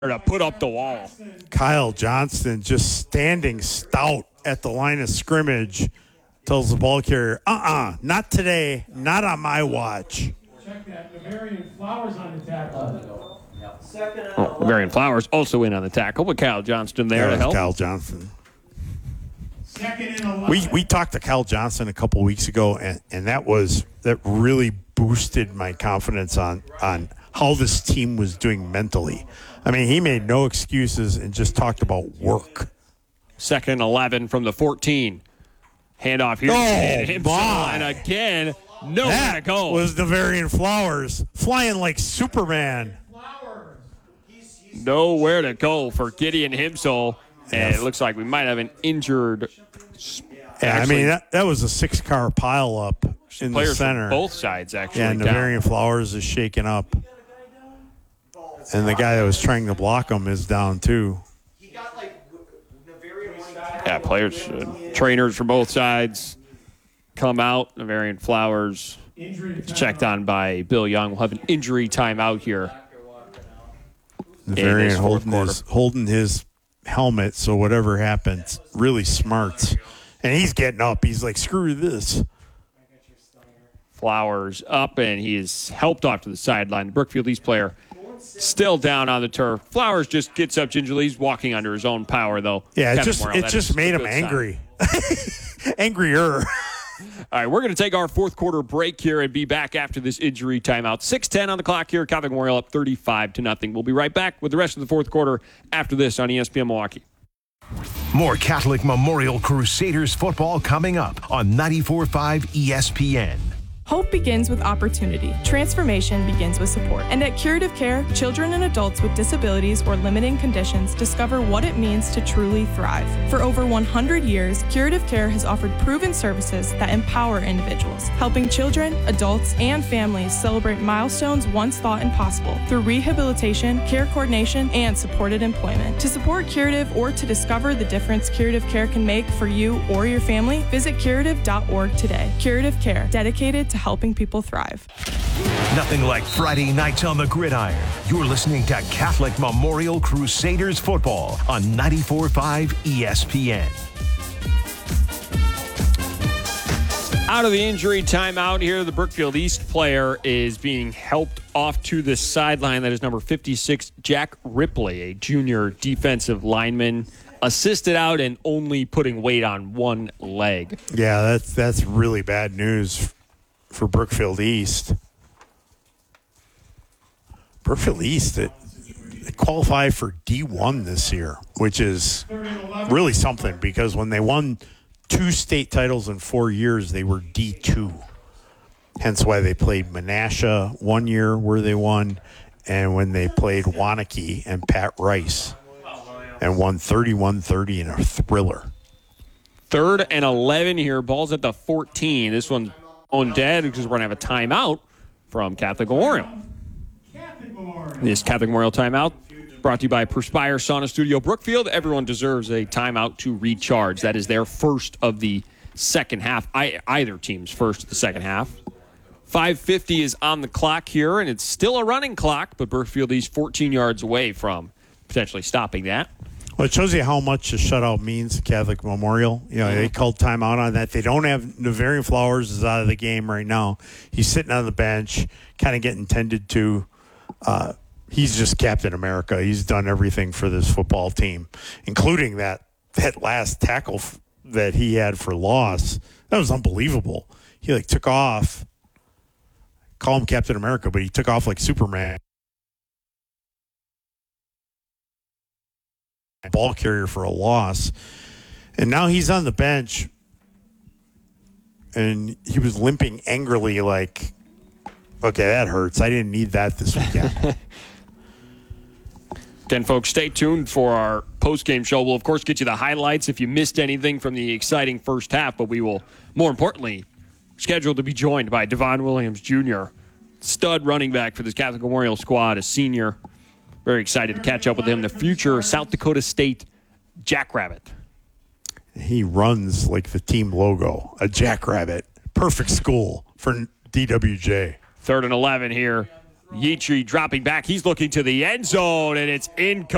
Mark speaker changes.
Speaker 1: to put up the wall.
Speaker 2: Kyle Johnston just standing stout at the line of scrimmage tells the ball carrier, not today, not on my watch.
Speaker 3: Check that. Marion Flowers on the tackle.
Speaker 1: Marion Flowers also in on the tackle, but Kyle Johnston there to help.
Speaker 2: Kyle Johnston.
Speaker 3: Second and 11.
Speaker 2: We talked to Kyle Johnston a couple weeks ago, and that really boosted my confidence on how this team was doing mentally. I mean, he made no excuses and just talked about work.
Speaker 1: Second and 11 from the 14. Handoff here. And again, nowhere to go.
Speaker 2: That was Devarian Flowers flying like Superman.
Speaker 1: Nowhere to go for Gideon Himsel. And it looks like we might have an injured.
Speaker 2: Yeah, I mean, that was a 6-car pileup in the center.
Speaker 1: Both sides, actually.
Speaker 2: Yeah, and Devarian Flowers is shaken up. And the guy that was trying to block him is down, too.
Speaker 1: Yeah, players, trainers from both sides come out. Devarian Flowers checked on by Bill Young. We'll have an injury timeout here.
Speaker 2: Devarian holding his helmet, so whatever happens, really smarts. And he's getting up. He's like, screw this.
Speaker 1: Flowers up, and he is helped off to the sideline. The Brookfield East player still down on the turf. Flowers just gets up gingerly. He's walking under his own power, though.
Speaker 2: Yeah, it just made him angry. Angrier.
Speaker 1: All right, we're going to take our fourth quarter break here and be back after this injury timeout. 6:10 on the clock here. Catholic Memorial up 35-0. We'll be right back with the rest of the fourth quarter after this on ESPN Milwaukee.
Speaker 4: More Catholic Memorial Crusaders football coming up on 94.5 ESPN.
Speaker 5: Hope begins with opportunity. Transformation begins with support. And at Curative Care, children and adults with disabilities or limiting conditions discover what it means to truly thrive. For over 100 years, Curative Care has offered proven services that empower individuals, helping children, adults, and families celebrate milestones once thought impossible through rehabilitation, care coordination, and supported employment. To support Curative or to discover the difference Curative Care can make for you or your family, visit curative.org today. Curative Care, dedicated to helping people thrive.
Speaker 4: Nothing like Friday nights on the gridiron. You're listening to Catholic Memorial Crusaders football on 94.5 ESPN.
Speaker 1: Out of the injury timeout here, the Brookfield East player is being helped off to the sideline. That is number 56, Jack Ripley, a junior defensive lineman, assisted out and only putting weight on one leg.
Speaker 2: Yeah, that's really bad news for Brookfield East. Brookfield East, they qualified for D1 this year, which is really something because when they won 2 state titles in 4 years, they were D2. Hence why they played Menasha 1 year where they won, and when they played Waunakee and Pat Rice and won 31-30 in a thriller.
Speaker 1: 3rd and 11 here. Ball's at the 14. This one's on dead because we're going to have a timeout from Catholic Memorial. This Catholic Memorial timeout brought to you by Perspire Sauna Studio Brookfield. Everyone deserves a timeout to recharge. That is their first of the second half. Either team's first of the second half. 5:50 is on the clock here, and it's still a running clock, but Brookfield East 14 yards away from potentially stopping that.
Speaker 2: Well, it shows you how much a shutout means to Catholic Memorial. You know, they called timeout on that. They don't have Devarian Flowers is out of the game right now. He's sitting on the bench, kind of getting tended to. He's just Captain America. He's done everything for this football team, including that last tackle that he had for loss. That was unbelievable. He took off. Call him Captain America, but he took off like Superman. Ball carrier for a loss. And now he's on the bench, and he was limping angrily like, okay, that hurts. I didn't need that this weekend.
Speaker 1: Again, folks, stay tuned for our post-game show. We'll, of course, get you the highlights if you missed anything from the exciting first half, but we will, more importantly, scheduled to be joined by Devon Williams Jr., stud running back for this Catholic Memorial squad, a senior. Very excited to catch up with him, the future South Dakota State Jackrabbit.
Speaker 2: He runs like the team logo, a Jackrabbit. Perfect school for DWJ.
Speaker 1: 3rd and 11 here. Yeatry dropping back. He's looking to the end zone, and it's incomplete.